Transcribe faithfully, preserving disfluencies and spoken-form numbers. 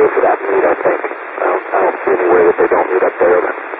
for that meet, I think. I don't, I don't see anywhere that they don't meet up there.